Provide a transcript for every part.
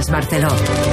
Ángeles Barceló.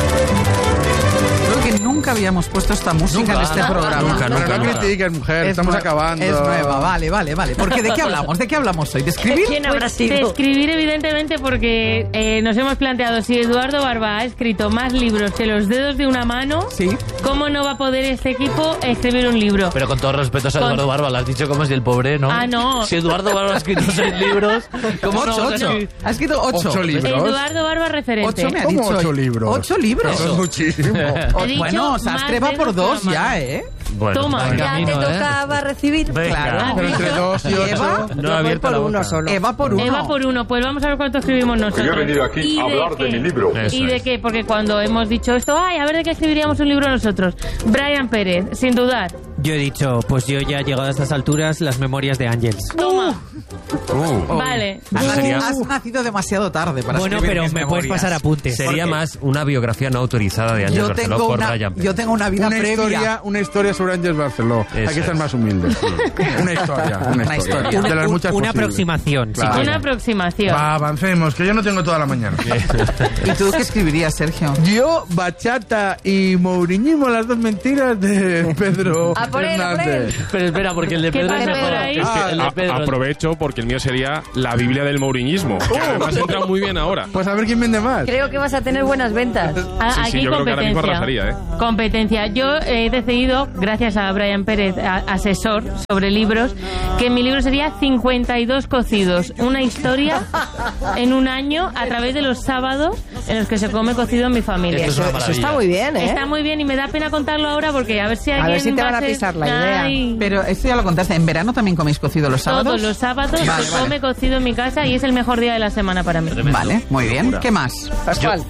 Creo que nunca habíamos puesto esta música en este programa. Nunca. No critiques, mujer, estamos acabando. Es nueva, vale. Porque ¿de qué hablamos? ¿De qué hablamos hoy? ¿De escribir? ¿Quién habrá sido? De escribir, evidentemente, porque nos hemos planteado, si Eduardo Barba ha escrito más libros que los dedos de una mano, sí, ¿cómo no va a poder este equipo escribir un libro? Pero con todo respeto a Eduardo Barba, lo has dicho como si el pobre, ¿no? Ah, no. Si Eduardo Barba ha escrito 6 libros, ¿cómo no? 8. Ha escrito 8 libros. Eduardo Barba referente. 8 me ha dicho. ¿Cómo 8 libros? 8 libros. Eso es muchísimo. Bueno, Sastre va por 2 ya, ¿eh? Bueno, toma, ya te tocaba recibir. Claro. Pero entre 2 y 8... No ha abierto la boca. Eva por 1. Eva por 1. Pues vamos a ver cuánto escribimos nosotros. Yo he venido aquí a hablar de mi libro. ¿Y de qué? Porque cuando hemos dicho esto, a ver de qué escribiríamos un libro nosotros. Brian Pérez, sin dudar. Yo he dicho, pues yo ya he llegado a estas alturas, las memorias de Ángels. Toma. Vale. Has nacido demasiado tarde para escribir pero mis me memorias. puedes pasar apuntes. Sería más una biografía no autorizada de Ángeles Barceló por Brian Pérez. Yo tengo una vida previa. Una historia sobre Ángeles Barceló. Hay que ser más humilde. Una historia. De las muchas una posibles. aproximación. Claro. Una aproximación. Va, avancemos, que yo no tengo toda la mañana. ¿Y tú qué escribirías, Sergio? Yo, bachata y mouriñismo, las 2 mentiras de Pedro A por él. Hernández. Pero espera, porque el de ¿Qué Pedro es pasa por mejor. ahí? Es que el de Pedro... Aprovecho porque el mío sería la Biblia del mouriñismo. Que además entra muy bien ahora. Pues a ver quién vende más. Creo que vas a tener buenas ventas. Aquí yo creo que ahora mismo arrasaría, Competencia. Yo he decidido, gracias a Brian Pérez, asesor sobre libros, que mi libro sería 52 cocidos. Una historia en un año a través de los sábados en los que se come cocido en mi familia. Esto es una Eso está muy bien, ¿eh? Está muy bien y me da pena contarlo ahora porque a ver si alguien si te va van a ser- pisar la idea. Ay. Pero esto ya lo contaste. ¿En verano también coméis cocido los sábados? Todos los sábados Vale, se vale. come cocido en mi casa y es el mejor día de la semana para mí. Vale, muy bien. ¿Qué más? Pascual.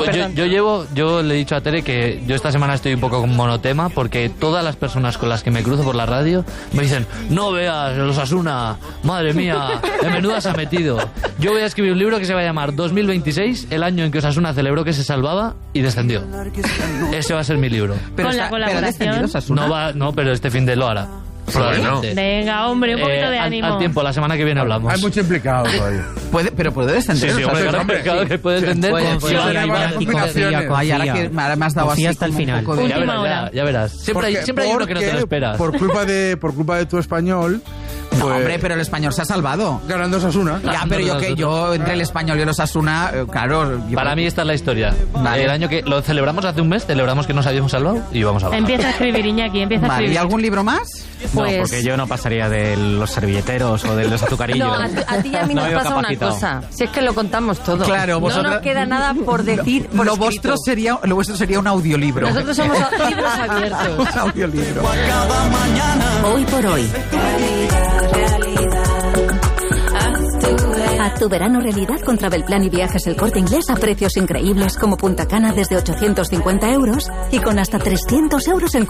Yo le he dicho a Tere que yo esta semana estoy un poco con monotema porque todas las personas con las que me cruzo por la radio me dicen, no veas los Osasuna, madre mía, en menuda se ha metido. Yo voy a escribir un libro que se va a llamar 2026, el año en que Osasuna celebró que se salvaba y descendió. Ese va a ser mi libro. Pero Con la pero colaboración. ha descendido Osasuna. No, pero este fin de lo hará. Probablemente. Venga, hombre, un poquito de ánimo. Al tiempo, la semana que viene hablamos. Hay mucho implicado todavía. Pero puede descender. Sí, hombre, hombre, claro que puede descender. Puede, Ay, ahora que me has dado así hasta el como un final. poco de... Ya Última hora. verás, ya verás. Siempre hay uno que no te lo esperas. Por culpa de tu español... No, pues, hombre, pero el español se ha salvado. ganando Osasuna. Ya, pero yo entre el español y el Osasuna, claro... Para mí esta es la historia. Vale. El año que lo celebramos hace un mes, celebramos que nos habíamos salvado y vamos a hablar. Empieza a escribir, Iñaki, empieza a Vale, escribir. ¿y algún libro más? Pues... No, porque yo no pasaría de los servilleteros o de los azucarillos. No, a ti y a mí No nos veo pasa una capacitado. cosa. Si es que lo contamos todo. Claro, No vosotros... nos queda nada por decir, por Lo escrito. vuestro sería un audiolibro. Nosotros somos libros abiertos. Un audiolibro. Hoy por hoy. Haz tu verano realidad con Travelplan y Viajes El Corte Inglés a precios increíbles como Punta Cana desde 850 € y con hasta 300 € en